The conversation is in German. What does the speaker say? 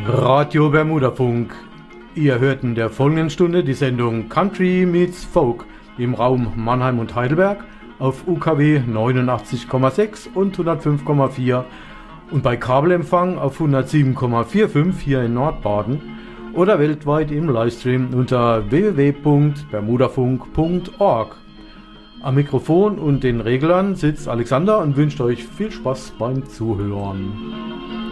Radio Bermudafunk. Ihr hört in der folgenden Stunde die Sendung Country Meets Folk im Raum Mannheim und Heidelberg auf UKW 89,6 und 105,4 und bei Kabelempfang auf 107,45 hier in Nordbaden oder weltweit im Livestream unter www.bermudafunk.org. Am Mikrofon und den Reglern sitzt Alexander und wünscht euch viel Spaß beim Zuhören.